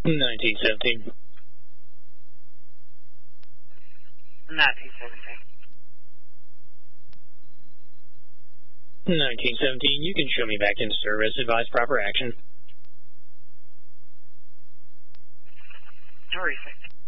1917. 1917, you can show me back in service. Advise proper action. Terrific.